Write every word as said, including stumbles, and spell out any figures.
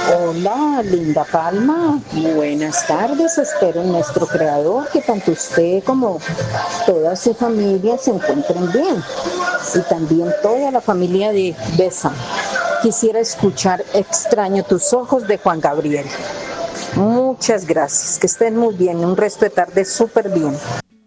Hola, Linda Palma. Buenas tardes. Espero en nuestro creador que tanto usted como toda su familia se encuentren bien. Y también toda la familia de Besa. Quisiera escuchar Extraño tus ojos de Juan Gabriel. Muchas gracias. Que estén muy bien. Un resto de tarde súper bien.